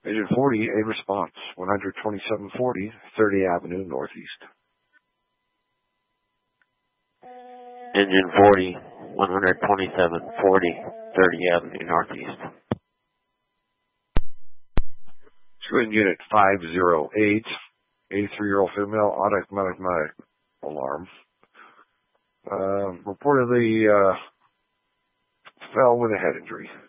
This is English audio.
Engine 40, a response, 12740, 30 Avenue Northeast. Engine 40, 12740, 30 Avenue Northeast. Screen Unit 508, 83-year-old female, automatic alarm. Reportedly fell with a head injury.